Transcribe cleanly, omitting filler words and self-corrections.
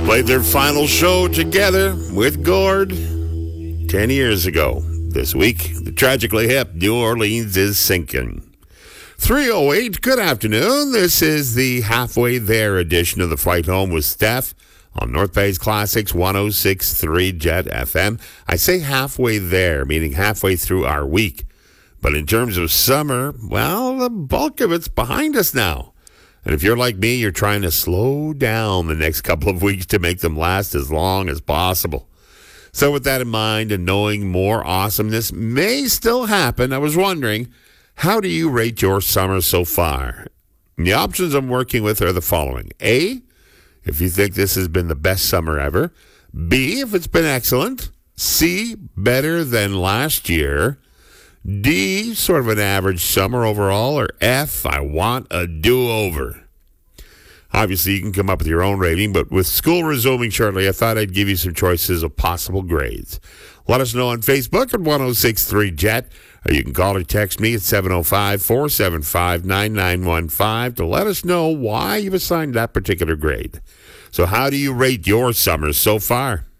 Played their final show together with Gord 10 years ago. This week, the tragically hip New Orleans is sinking. 3:08, good afternoon. This is the halfway there edition of the Flight Home with Steph on North Bay's Classics 106.3 Jet FM. I say halfway there, meaning halfway through our week. But in terms of summer, well, the bulk of it's behind us now. And if you're like me, you're trying to slow down the next couple of weeks to make them last as long as possible. So with that in mind and knowing more awesomeness may still happen, I was wondering, how do you rate your summer so far? And the options I'm working with are the following. A, if you think this has been the best summer ever. B, if it's been excellent. C, better than last year. D, sort of an average summer overall. Or F, I want a do-over. Obviously, you can come up with your own rating, but with school resuming shortly, I thought I'd give you some choices of possible grades. Let us know on Facebook at 1063 Jet, or you can call or text me at 705-475-9915 to let us know why you've assigned that particular grade. So how do you rate your summer so far?